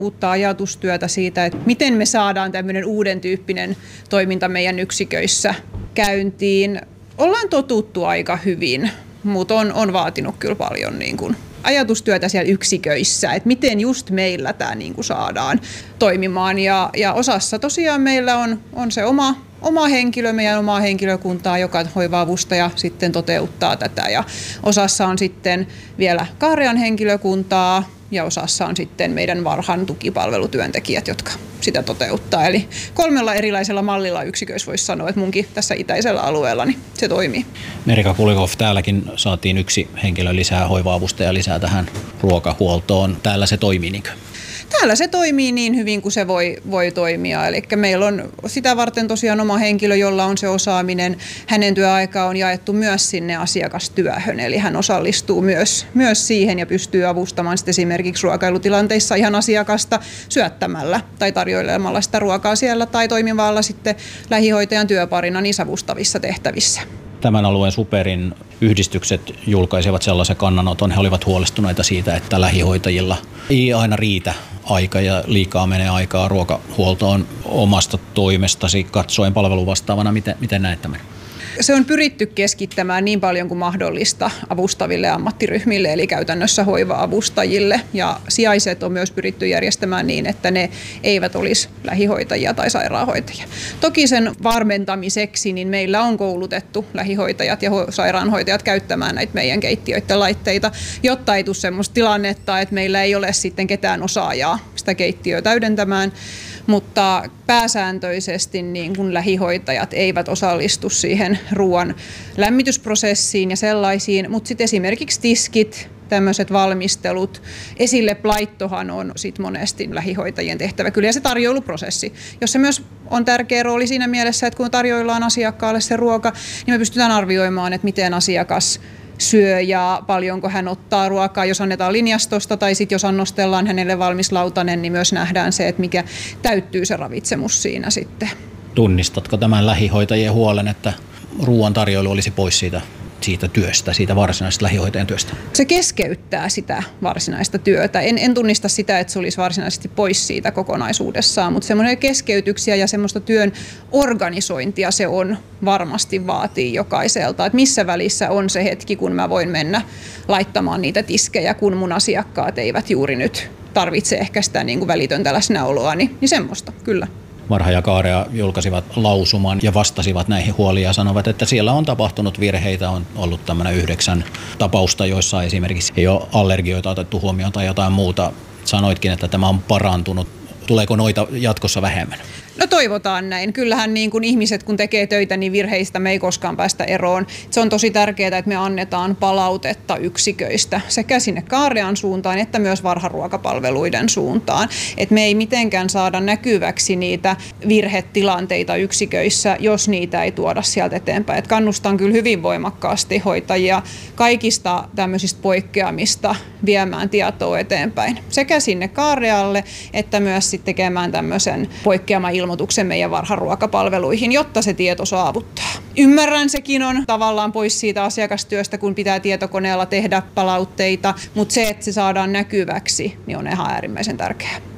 uutta ajatustyötä siitä, että miten me saadaan tämmöinen uuden tyyppinen toiminta meidän yksiköissä käyntiin. Ollaan totuttu aika hyvin, mutta on vaatinut kyllä paljon niin kuin ajatustyötä siellä yksiköissä, että miten just meillä tämä niin kuin saadaan toimimaan. Ja osassa tosiaan meillä on se oma henkilö, meidän omaa henkilökuntaa, joka hoiva-avustaja sitten toteuttaa tätä. Ja osassa on sitten vielä Kaarean henkilökuntaa ja osassa on sitten meidän Varhan tukipalvelutyöntekijät, jotka sitä toteuttaa. Eli 3 erilaisella mallilla yksiköissä voisi sanoa, että munkin tässä itäisellä alueella niin se toimii. Merika Kulikov, täälläkin saatiin 1 henkilö lisää, hoiva-avustaja lisää tähän ruokahuoltoon. Täällä se toimii niinkö? Täällä se toimii niin hyvin kuin se voi toimia. Eli meillä on sitä varten tosiaan oma henkilö, jolla on se osaaminen. Hänen työaika on jaettu myös sinne asiakastyöhön, eli hän osallistuu myös siihen ja pystyy avustamaan sitten esimerkiksi ruokailutilanteissa ihan asiakasta syöttämällä tai tarjoilemalla sitä ruokaa siellä tai toimivalla sitten lähihoitajan työparina niissä avustavissa tehtävissä. Tämän alueen Superin yhdistykset julkaisivat sellaisen kannanoton. He olivat huolestuneita siitä, että lähihoitajilla ei aina riitä aika ja liikaa menee aikaa ruokahuoltoon omasta toimestasi katsoen palveluvastaavana. Miten näet tämän? Se on pyritty keskittämään niin paljon kuin mahdollista avustaville ammattiryhmille, eli käytännössä hoiva-avustajille. Ja sijaiset on myös pyritty järjestämään niin, että ne eivät olisi lähihoitajia tai sairaanhoitajia. Toki sen varmentamiseksi niin meillä on koulutettu lähihoitajat ja sairaanhoitajat käyttämään näitä meidän keittiöiden laitteita, jotta ei tule sellaista tilannetta, että meillä ei ole sitten ketään osaajaa sitä keittiöä täydentämään. Mutta pääsääntöisesti niin kuin lähihoitajat eivät osallistu siihen ruoan lämmitysprosessiin ja sellaisiin, mutta sitten esimerkiksi tiskit, tämmöiset valmistelut, esille laittohan on sit monesti lähihoitajien tehtävä kyllä ja se tarjoiluprosessi, jossa myös on tärkeä rooli siinä mielessä, että kun tarjoillaan asiakkaalle se ruoka, niin me pystytään arvioimaan, että miten asiakas syö ja paljonko hän ottaa ruokaa, jos annetaan linjastosta tai sitten jos annostellaan hänelle valmis lautanen, niin myös nähdään se, että mikä täyttyy se ravitsemus siinä sitten. Tunnistatko tämän lähihoitajien huolen, että ruoan tarjoilu olisi pois siitä työstä, siitä varsinaisesta lähihoitajan työstä? Se keskeyttää sitä varsinaista työtä. En tunnista sitä, että se olisi varsinaisesti pois siitä kokonaisuudessaan, mutta semmoinen keskeytyksiä ja semmoista työn organisointia se on varmasti vaatii jokaiselta. Että missä välissä on se hetki, kun mä voin mennä laittamaan niitä tiskejä, kun mun asiakkaat eivät juuri nyt tarvitse ehkä sitä niin kuin välitöntä läsnäoloa, niin semmoista kyllä. Varha ja Kaarea julkaisivat lausuman ja vastasivat näihin huoliin ja sanovat, että siellä on tapahtunut virheitä. On ollut tämmöinen 9 tapausta, joissa esimerkiksi ei ole allergioita otettu huomioon tai jotain muuta. Sanoitkin, että tämä on parantunut. Tuleeko noita jatkossa vähemmän? No toivotaan näin. Kyllähän niin kuin ihmiset kun tekee töitä, niin virheistä me ei koskaan päästä eroon. Se on tosi tärkeää, että me annetaan palautetta yksiköistä sekä sinne Kaarean suuntaan että myös varharuokapalveluiden suuntaan. Että me ei mitenkään saada näkyväksi niitä virhetilanteita yksiköissä, jos niitä ei tuoda sieltä eteenpäin. Et kannustan kyllä hyvin voimakkaasti hoitajia kaikista tämmöisistä poikkeamista viemään tietoa eteenpäin. Sekä sinne Kaarealle että myös sitten tekemään tämmöisen poikkeama-ilmoituksen meidän varharuokapalveluihin, jotta se tieto saavuttaa. Ymmärrän, sekin on tavallaan pois siitä asiakastyöstä, kun pitää tietokoneella tehdä palautteita, mutta se, että se saadaan näkyväksi, niin on ihan äärimmäisen tärkeää.